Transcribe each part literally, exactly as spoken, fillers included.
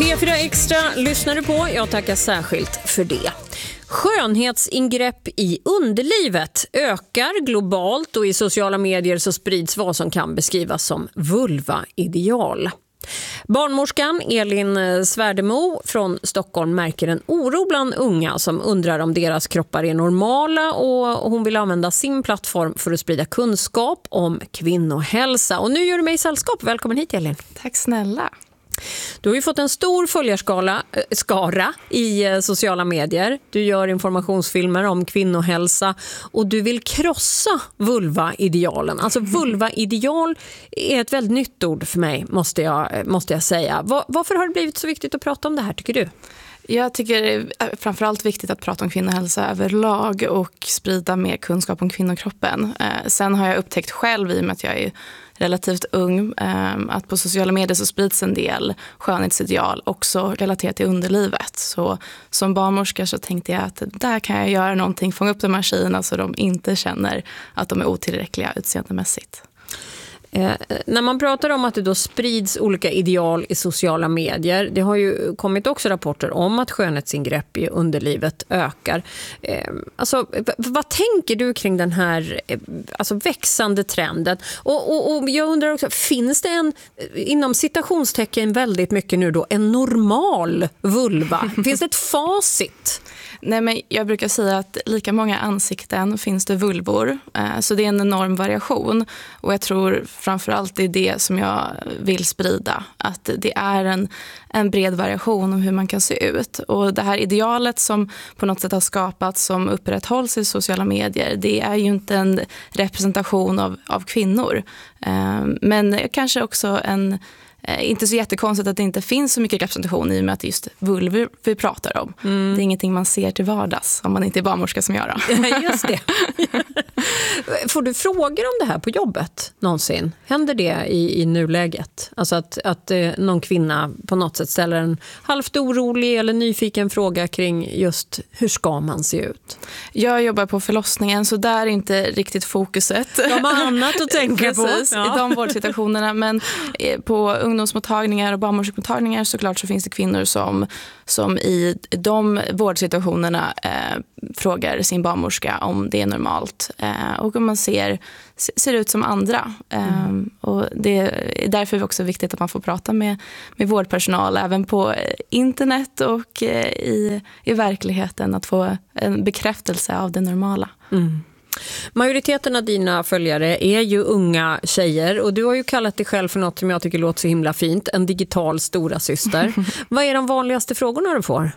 P fyra Extra lyssnar du på. Jag tackar särskilt för det. Skönhetsingrepp i underlivet ökar globalt och i sociala medier så sprids vad som kan beskrivas som vulva-ideal. Barnmorskan Elin Svärdemo från Stockholm märker en oro bland unga som undrar om deras kroppar är normala, och hon vill använda sin plattform för att sprida kunskap om kvinnohälsa. Och nu gör du mig sällskap. Välkommen hit, Elin. Tack snälla. Du har ju fått en stor följarskala äh, skara i äh, sociala medier. Du gör informationsfilmer om kvinnohälsa och du vill krossa vulva-idealen. Alltså vulva-ideal är ett väldigt nytt ord för mig, måste jag, måste jag säga. Var, varför har det blivit så viktigt att prata om det här, tycker du? Jag tycker det är framförallt viktigt att prata om kvinnohälsa överlag och sprida mer kunskap om kvinnokroppen. Eh, sen har jag upptäckt själv, i och med att jag är relativt ung, eh, att på sociala medier så sprids en del skönhetsideal också relaterat till underlivet. Så som barnmorska så tänkte jag att där kan jag göra någonting, fånga upp de här tjejerna så de inte känner att de är otillräckliga utseendemässigt. Eh, när man pratar om att det då sprids olika ideal i sociala medier, det har ju kommit också rapporter om att skönhetsingrepp i underlivet ökar. Eh, alltså, v- vad tänker du kring den här eh, alltså växande trenden? Och, och, och jag undrar också, finns det en, inom citationstecken väldigt mycket nu då, en normal vulva? Finns det ett facit? Nej, men jag brukar säga att lika många ansikten finns det vulvor. Så det är en enorm variation. Och jag tror framförallt det är det som jag vill sprida. Att det är en, en bred variation om hur man kan se ut. Och det här idealet som på något sätt har skapats, som upprätthålls i sociala medier, det är ju inte en representation av, av kvinnor. Men kanske också en... Inte så jättekonstigt att det inte finns så mycket representation i och med att det är just vulvor vi pratar om. Mm. Det är ingenting man ser till vardags om man inte är barnmorska som jag då. Just det. Får du frågor om det här på jobbet någonsin? Händer det i, i nuläget? Alltså att, att eh, någon kvinna på något sätt ställer en halvt orolig eller nyfiken fråga kring just hur ska man se ut? Jag jobbar på förlossningen, så där är inte riktigt fokuset. De har annat att tänka på. Precis, ja. I de vårdsituationerna. Men på ungdomsmottagningar och barnmorskemottagningar såklart så finns det kvinnor som, som i de vårdsituationerna eh, frågar sin barnmorska om det är normalt. Eh, och om man ser, ser ut som andra. Eh, mm. Och det är därför också viktigt att man får prata med, med vårdpersonal även på internet och eh, i, i verkligheten, att få en bekräftelse av det normala. Mm. Majoriteten av dina följare är ju unga tjejer, och du har ju kallat dig själv för något som jag tycker låter så himla fint, en digital stora syster. Vad är de vanligaste frågorna du får?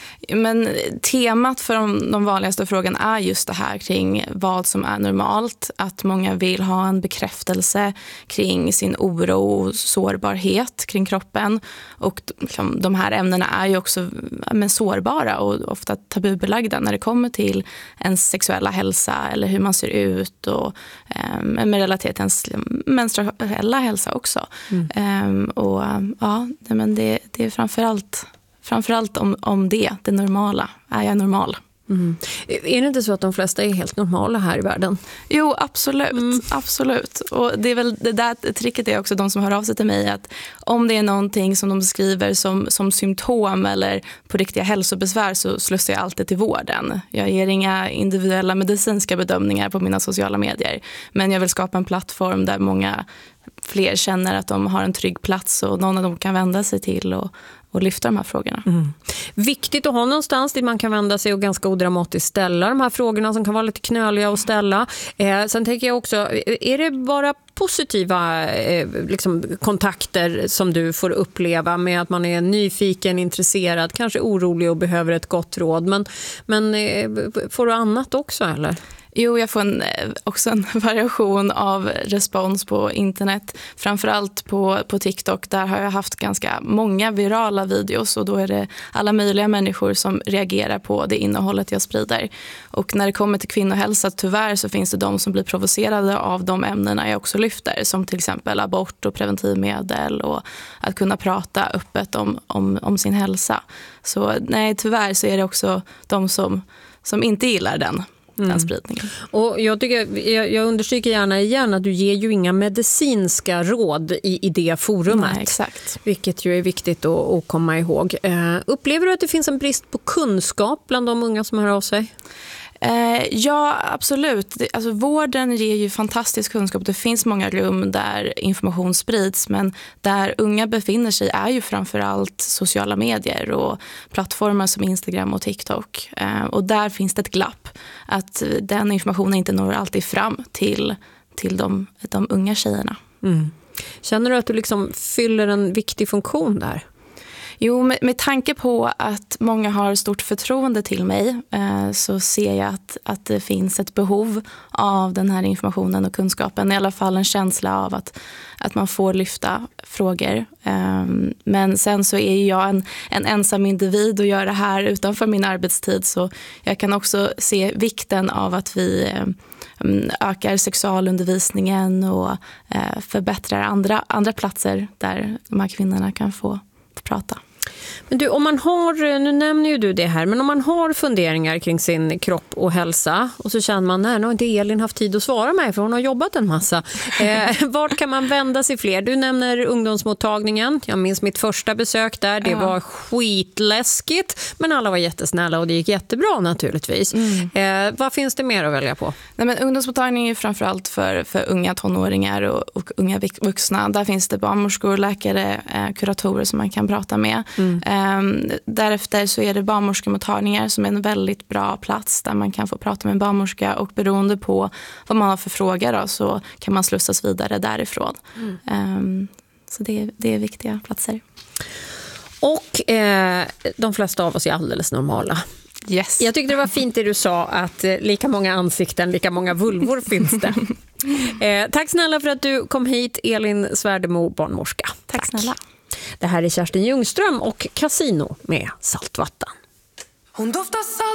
Men temat för de, de vanligaste frågorna är just det här kring vad som är normalt. Att många vill ha en bekräftelse kring sin oro och sårbarhet kring kroppen. Och liksom, de här ämnena är ju också men, sårbara och ofta tabubelagda när det kommer till ens sexuella hälsa eller hur man ser ut, och eh, med relaterat till ens menstruella hälsa också. Mm. Eh, och ja, men det, det är framförallt Framförallt om, om det, det normala. Är jag normal? Mm. Är det inte så att de flesta är helt normala här i världen? Jo, absolut. Mm. absolut. Och det är väl det där tricket är också de som hör av sig till mig, att om det är någonting som de beskriver som, som symptom eller på riktiga hälsobesvär, så slussar jag alltid till vården. Jag ger inga individuella medicinska bedömningar på mina sociala medier. Men jag vill skapa en plattform där många fler känner att de har en trygg plats och någon av dem kan vända sig till och och lyfta de här frågorna. Mm. Viktigt att ha någonstans dit man kan vända sig och ganska odramatiskt ställa de här frågorna som kan vara lite knöliga att ställa. Eh, sen tänker jag också, är det bara positiva eh, liksom, kontakter som du får uppleva med att man är nyfiken, intresserad, kanske orolig och behöver ett gott råd? Men, men eh, får du annat också, eller? Jo, jag får en, också en variation av respons på internet. Framförallt på, på TikTok. Där har jag haft ganska många virala videos. Och då är det alla möjliga människor som reagerar på det innehållet jag sprider. Och när det kommer till kvinnohälsa, tyvärr så finns det de som blir provocerade av de ämnena jag också lyfter. Som till exempel abort och preventivmedel. Och att kunna prata öppet om, om, om sin hälsa. Så nej, tyvärr så är det också de som, som inte gillar den. mm. den spridningen. Och jag, tycker, jag, jag understryker gärna igen att du ger ju inga medicinska råd i, i det forumet. Nej, exakt. Vilket ju är viktigt att, att komma ihåg. Uh, upplever du att det finns en brist på kunskap bland de unga som hör av sig? Ja, absolut. Alltså, vården ger ju fantastisk kunskap. Det finns många rum där information sprids, men där unga befinner sig är ju framförallt sociala medier och plattformar som Instagram och TikTok. Och där finns det ett glapp. Att den informationen inte når alltid fram till, till de, de unga tjejerna. Mm. Känner du att du liksom fyller en viktig funktion där? Jo, med, med tanke på att många har stort förtroende till mig eh, så ser jag att, att det finns ett behov av den här informationen och kunskapen. I alla fall en känsla av att, att man får lyfta frågor. Eh, men sen så är jag en, en ensam individ och gör det här utanför min arbetstid. Så jag kan också se vikten av att vi eh, ökar sexualundervisningen och eh, förbättrar andra, andra platser där de här kvinnorna kan få prata. Men du, om man har, nu nämner ju du det här, men om man har funderingar kring sin kropp och hälsa och så känner man, nej, nu har inte Elin haft tid att svara mig för hon har jobbat en massa. Eh, vart kan man vända sig fler? Du nämner ungdomsmottagningen. Jag minns mitt första besök där. Det ja. var skitläskigt, men alla var jättesnälla och det gick jättebra naturligtvis. Mm. Eh, vad finns det mer att välja på? Nej, men ungdomsmottagningen är framförallt för, för unga tonåringar och, och unga vuxna. Där finns det barnmorskor, läkare, eh, kuratorer som man kan prata med. Mm. Um, därefter så är det barnmorskemottagningar som är en väldigt bra plats där man kan få prata med en barnmorska och beroende på vad man har för frågor då, så kan man slussas vidare därifrån. Mm. Um, så det, det är viktiga platser. Och eh, de flesta av oss är alldeles normala. Yes. Jag tyckte det var fint det du sa att eh, lika många ansikten, lika många vulvor finns det. Eh, tack snälla för att du kom hit, Elin Svärdemo, barnmorska. Tack, tack snälla. Det här är Kerstin Ljungström och Casino med Saltvatten. Hon doftar salt.